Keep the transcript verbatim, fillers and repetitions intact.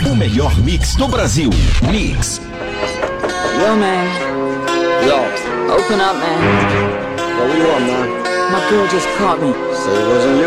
O melhor mix do Brasil. Mix. Yo, man. Yo. Open up, man. What do you want, man? My girl just caught me. Say it wasn't you.